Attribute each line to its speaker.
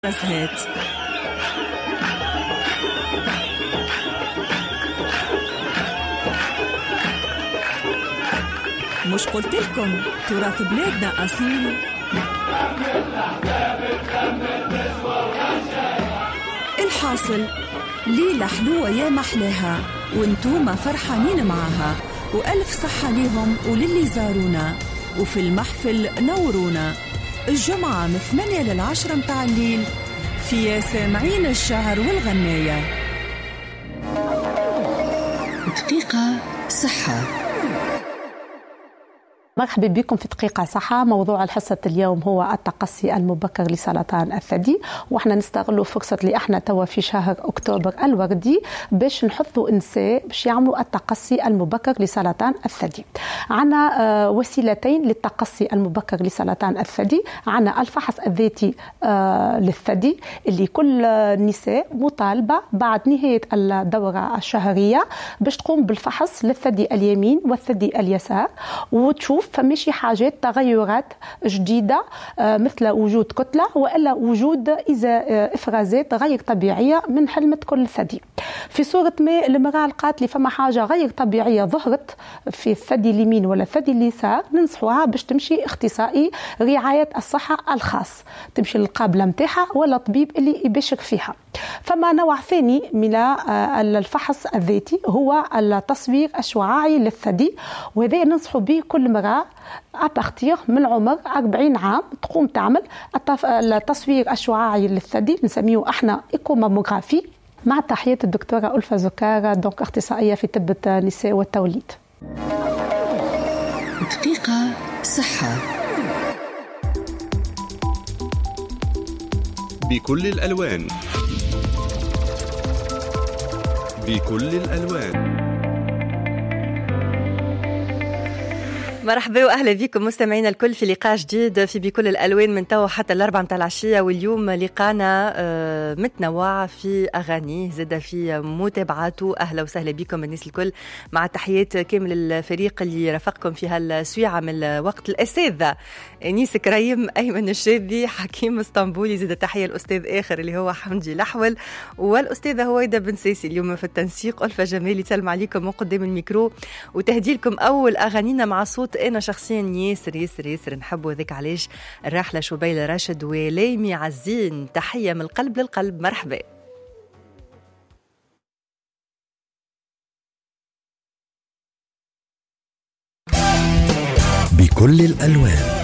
Speaker 1: رزهات. مش قلت لكم تراث بلادنا أصيل؟ الحاصل ليلة حلوة يا محلاها وانتوما فرحانين معاها، وألف صحة ليهم وللي زارونا، وفي المحفل نورونا الجمعة من 8 ل10 متاع الليل في سامعين الشعر والغناية.
Speaker 2: دقيقة صحة.
Speaker 3: مرحبا بكم في دقيقة صحة. موضوع الحصة اليوم هو التقصي المبكر لسرطان الثدي، واحنا نستغلوا فرصة اللي احنا توا في شهر أكتوبر الوردي باش نحثوا النساء باش يعملوا التقصي المبكر لسرطان الثدي. عنا وسيلتين للتقصي المبكر لسرطان الثدي. عنا الفحص الذاتي للثدي اللي كل النساء مطالبة بعد نهاية الدورة الشهرية باش تقوم بالفحص للثدي اليمين والثدي اليسار، وتشوف فماشي حاجات تغيرات جديدة مثل وجود كتلة وإلا وجود إفرازات غير طبيعية من حلمة كل ثدي. في صورة ما المرأة لقات لي فما حاجة غير طبيعية ظهرت في الثدي اليمين ولا الثدي اليسار، ننصحوها باش تمشي اختصائي رعاية الصحة الخاص، تمشي للقابلة متاعها ولا طبيب اللي يبشر فيها. فما نوع ثاني من الفحص الذاتي هو التصوير الشعاعي للثدي، وهذا ننصح به كل مرأة أبختير من عمر 40 عام تقوم تعمل التصوير الشعاعي للثدي، نسميه احنا إيكوماموغرافي. مع تحية الدكتورة ألفة زكارة، دونك اختصائية في طب النساء والتوليد.
Speaker 2: دقيقة صحة.
Speaker 4: بكل الألوان، بكل الألوان.
Speaker 5: مرحبا واهلا بكم مستمعينا الكل في لقاء جديد في بكل الالوان من توا حتى الاربعة متاع العشيه. واليوم لقانا متنوع في اغاني زاد في متابعاته. اهلا وسهلا بكم الناس الكل، مع تحيات كامل الفريق اللي رافقكم في هالسويعه من الوقت. الاساتذه انيس كريم، ايمن الشاذي، حكيم اسطنبولي، زاد تحيه الاستاذ اخر اللي هو حمدي لحول، والاستاذه هويده بن سيسي اليوم في التنسيق. ألفة جمالي تسلم عليكم من قدام الميكرو وتهدي لكم اول اغانينا مع صوت أنا شخصيا ياسر ياسر ياسر نحبه، ذيك علاش الراحلة شبيلة راشد وليمي عزين. تحية من القلب للقلب. مرحبا.
Speaker 2: بكل الألوان.